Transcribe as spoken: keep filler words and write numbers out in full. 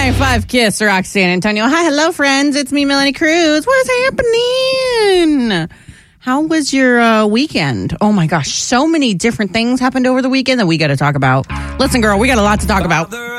ninety-five point five Kiss, Rock San Antonio. Hi, hello, friends. It's me, Melanie Cruz. What's happening? How was your uh, weekend? Oh, my gosh. So many different things happened over the weekend that we got to talk about. Listen, girl, we got a lot to talk about.